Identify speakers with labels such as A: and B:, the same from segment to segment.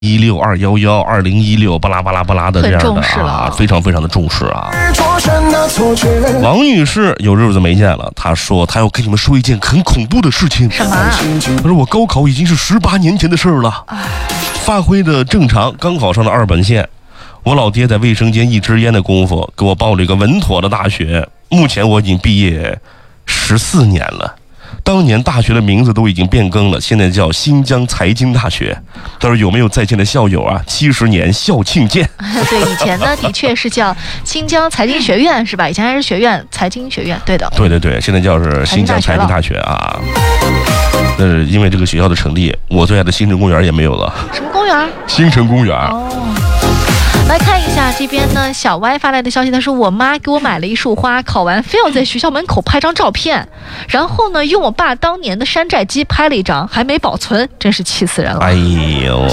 A: 2016巴拉巴拉巴拉的这样的啊，非常非常的重视啊。王女士有日子没见了，她说她要跟你们说一件很恐怖的事情。
B: 什么？
A: 她说我高考已经是18年前的事儿了，发挥的正常，刚考上了2本线。我老爹在卫生间一支烟的功夫，给我报了一个稳妥的大学。目前我已经毕业14年了。当年大学的名字都已经变更了，现在叫新疆财经大学。他说有没有在线的校友啊？70年校庆见。
B: 对，以前呢的确是叫新疆财经学院是吧？以前还是学院财经学院，对的。
A: 对，现在叫是新疆财经大学啊。但是因为这个学校的成立，我最爱的新城公园也没有了。
B: 什么公园？
A: 新城公园。
B: 来看一下这边呢，小歪发来的消息，他说我妈给我买了一束花，考完非要在学校门口拍张照片，然后呢用我爸当年的山寨机拍了一张，还没保存，真是气死人了。
A: 哎呦，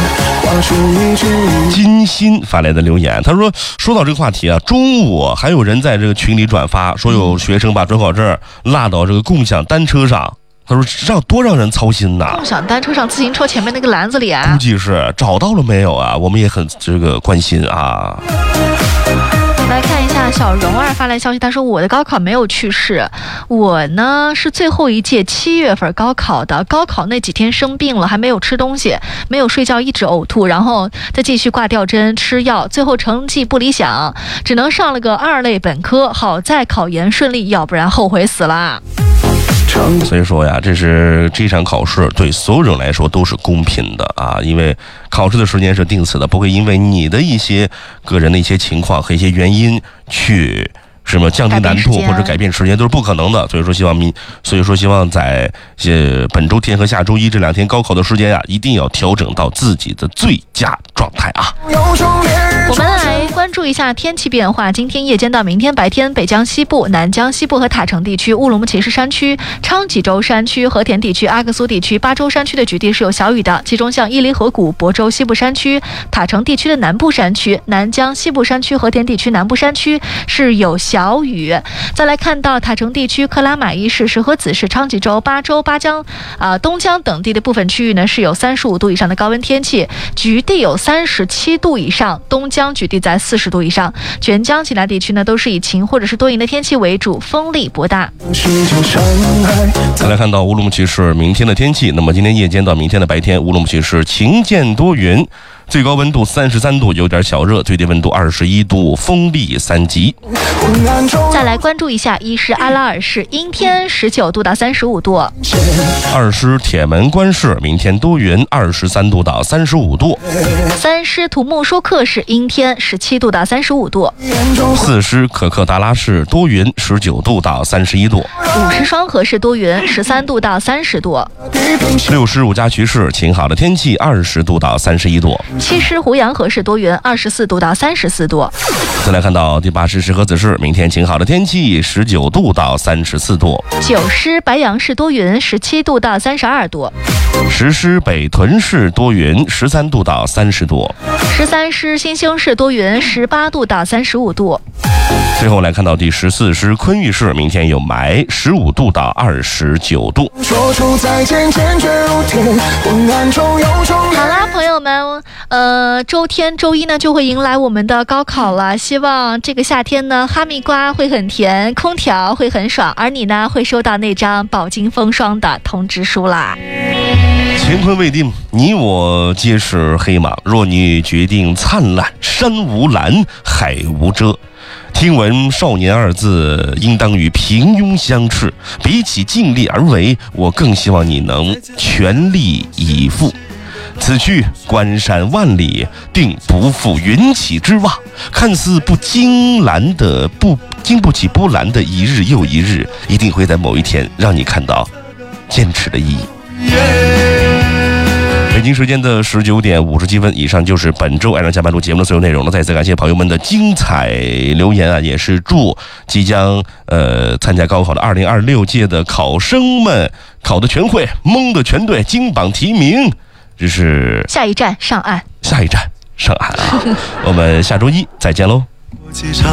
A: 金鑫发来的留言，他说到这个话题啊，中午还有人在这个群里转发，说有学生把转考证落到这个共享单车上。他说多让人操心呐！
B: 共享单车上自行车前面那个篮子里啊，
A: 估计是找到了没有啊？我们也很这个关心啊。
B: 来看一下小蓉儿发来消息，他说我的高考没有去世，我呢是最后一届7月份高考的，高考那几天生病了，还没有吃东西，没有睡觉，一直呕吐，然后再继续挂吊针吃药，最后成绩不理想，只能上了个2类本科，好在考研顺利，要不然后悔死了。
A: 所以说呀，这场考试对所有人来说都是公平的啊，因为考试的时间是定死的，不会因为你的一些个人的一些情况和一些原因去什么降低难度或者改变时间，都是不可能的。所以说希望在本周天和下周一这2天高考的时间啊，一定要调整到自己的最佳状态啊。
B: 我们来关注一下天气变化。今天夜间到明天白天，北江西部、南江西部和塔城地区、乌鲁木齐市山区、昌吉州山区、和田地区、阿克苏地区、巴州山区的局地是有小雨的，其中像伊犁河谷、亳州西部山区、塔城地区的南部山区、南江西部山区、和田地区南部山区是有小雨。再来看到塔城地区、克拉玛依市、石河子市、昌吉州、巴州、巴江、东江等地的部分区域呢是有35度以上的高温天气，局地有37度以上，东江局地在40度以上，全江其他地区呢都是以晴或者是多云的天气为主，风力不大。
A: 再来看到乌鲁木齐市明天的天气，那么今天夜间到明天的白天，乌鲁木齐市晴间多云，最高温度33度，有点小热，最低温度21度，风力3级。
B: 再来关注一下伊势阿拉尔市，阴天19度到35度。
A: 2师铁门关市明天多云，23度到35度。
B: 3师土木舒克市阴天17度到35度。
A: 4师可克达拉市多云19度到31度。
B: 5师双河市多云13度到30度。
A: 6师五家渠市晴好的天气20度到31度。
B: 7师胡杨河市多云24度到34度。
A: 再来看到第8师石河子市，明天晴好的天气19度到34度。
B: 9师白杨市多云17度到32度。
A: 10师北屯市多云13度到30度。
B: 13师新兴市多云18度到35度。
A: 最后来看到第14师昆玉市，明天有霾15度到29度。
B: 好啦，朋友们，周天周一呢就会迎来我们的高考了，希望这个夏天呢哈密瓜会很甜，空调会很爽，而你呢会收到那张饱经风霜的通知书啦。
A: 乾坤未定，你我皆是黑马，若你决定灿烂，山无拦，海无遮。听闻少年2字应当与平庸相斥，比起尽力而为，我更希望你能全力以赴。此去关山万里，定不负云起之望。看似不经不起波澜的一日又一日，一定会在某一天让你看到坚持的意义。北京时间的19点57分，以上就是本周爱上下班路节目的所有内容了。再次感谢朋友们的精彩留言啊，也是祝即将参加高考的2026届的考生们考的全会，蒙的全对，金榜题名。这是
B: 下一站上岸，
A: 啊！我们下周一再见喽。